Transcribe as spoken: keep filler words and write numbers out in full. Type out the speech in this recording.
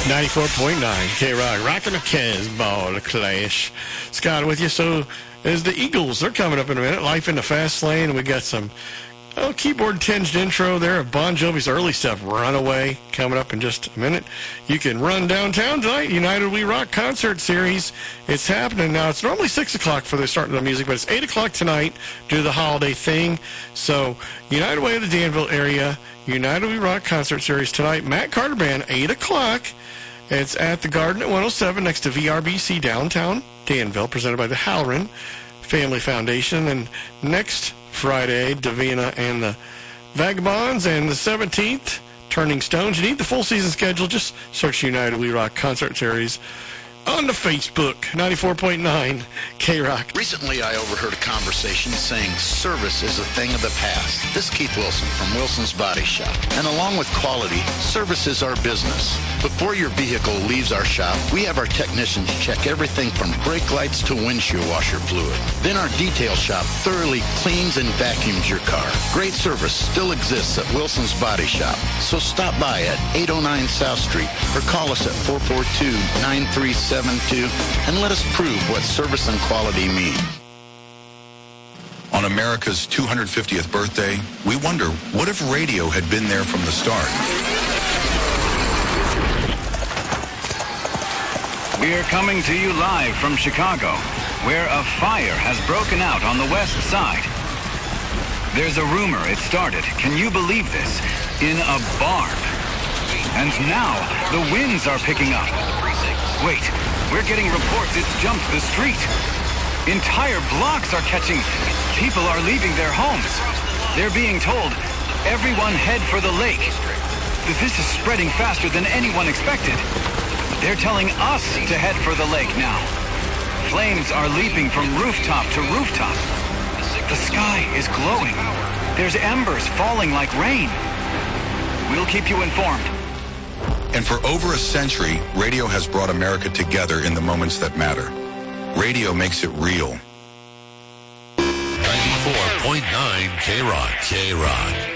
ninety-four point nine K-Rock, rocking the Casbah, the Clash. Scott with you. So, as the Eagles, they're coming up in a minute. Life in the Fast Lane, and we got some oh, keyboard-tinged intro there of Bon Jovi's early stuff, Runaway, coming up in just a minute. You can run downtown tonight, United We Rock concert series. It's happening now. It's normally six o'clock for the start of the music, but it's eight o'clock tonight due to the holiday thing. So, United Way of the Danville area, United We Rock concert series tonight. Matt Carter Band, eight o'clock. It's at the Garden at one oh seven next to V R B C downtown Danville, presented by the Halloran Family Foundation. And next Friday, Davina and the Vagabonds, and the seventeenth, Turning Stones. You need the full season schedule. Just search United We Rock concert series on the Facebook, ninety-four point nine K-Rock. Recently, I overheard a conversation saying service is a thing of the past. This is Keith Wilson from Wilson's Body Shop. And along with quality, service is our business. Before your vehicle leaves our shop, we have our technicians check everything from brake lights to windshield washer fluid. Then our detail shop thoroughly cleans and vacuums your car. Great service still exists at Wilson's Body Shop. So stop by at eight oh nine South Street or call us at four four two, nine three seven two and let us prove what service and quality mean. On America's two hundred fiftieth birthday, we wonder, what if radio had been there from the start? We're coming to you live from Chicago, where a fire has broken out on the west side. There's a rumor it started, can you believe this, in a barn. And now the winds are picking up. Wait, we're getting reports it's jumped the street. Entire blocks are catching. People are leaving their homes. They're being told, everyone head for the lake. This is spreading faster than anyone expected. They're telling us to head for the lake now. Flames are leaping from rooftop to rooftop. The sky is glowing. There's embers falling like rain. We'll keep you informed. And for over a century, radio has brought America together in the moments that matter. Radio makes it real. ninety-four point nine K-Rock. K-Rock.